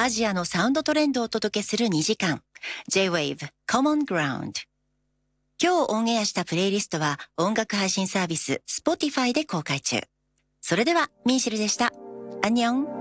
アジアのサウンドトレンドをお届けする2時間。J-Wave Common Ground。今日オンエアしたプレイリストは音楽配信サービス Spotify で公開中。それではミンシルでした。アンニョン。